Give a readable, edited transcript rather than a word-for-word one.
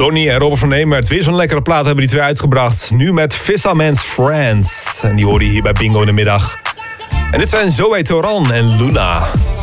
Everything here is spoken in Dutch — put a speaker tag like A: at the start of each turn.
A: Donny en Robert van Nemert. Weer zo'n lekkere plaat hebben die twee uitgebracht. Nu met Fisherman's Friends. En die hoorde je hier bij Bingo in de middag. En dit zijn Zoe Toran en Luna.